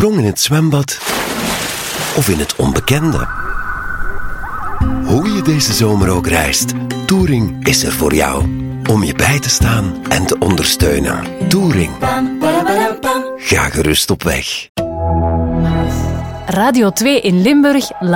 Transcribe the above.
sprong in het zwembad of in het onbekende. Hoe je deze zomer ook reist, Touring is er voor jou. Om je bij te staan en te ondersteunen. Touring. Ga gerust op weg. Radio 2 in Limburg